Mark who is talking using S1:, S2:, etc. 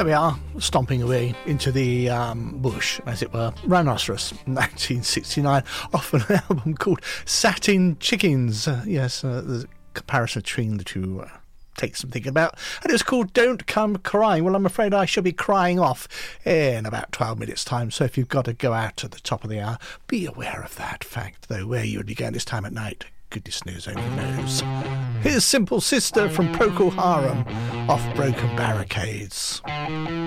S1: There we are, stomping away into the bush, as it were. Rhinoceros, 1969, off an album called Satin Chickens. The comparison between the two takes some thinking about. And it was called Don't Come Crying. Well, I'm afraid I shall be crying off in about 12 minutes' time, so if you've got to go out at the top of the hour, be aware of that fact, though, where you would be going this time at night. Goodness knows, only knows. Here's Simple Sister from Procol Harum off Broken Barricades.